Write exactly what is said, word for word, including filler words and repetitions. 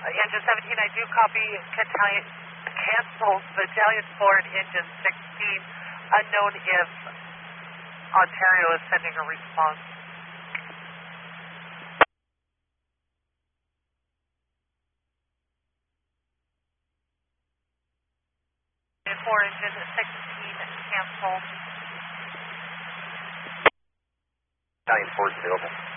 Engine seventeen, I do copy Battalion, cancel Battalion four and Engine sixteen. Unknown if Ontario is sending a response. four, Engine sixteen, cancel. Battalion four is available.